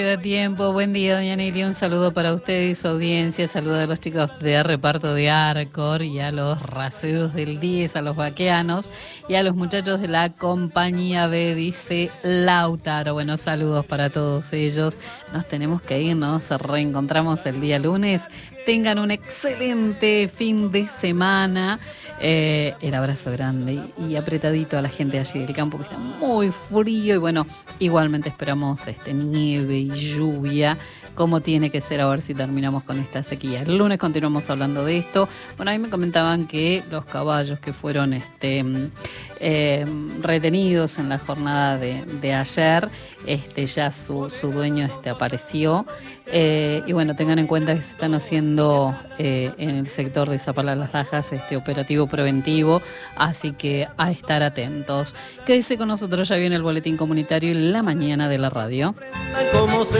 Da tiempo, buen día doña Nelly, un saludo para usted y su audiencia, saludo a los chicos de reparto de Arcor y a los racedos del 10, a los vaqueanos y a los muchachos de la compañía B, dice Lautaro. Bueno, saludos para todos ellos, nos tenemos que ir, nos reencontramos el día lunes, tengan un excelente fin de semana. El abrazo grande y apretadito a la gente de allí del campo que está muy frío y bueno, igualmente esperamos nieve y lluvia como tiene que ser, a ver si terminamos con esta sequía. El lunes continuamos hablando de esto. Bueno, a mí me comentaban que los caballos que fueron retenidos en la jornada de ayer, ya su dueño apareció. Y bueno, tengan en cuenta que se están haciendo en el sector de Zapala Las Lajas operativo preventivo, así que a estar atentos. Quédese con nosotros, ya viene el boletín comunitario y la mañana de la radio.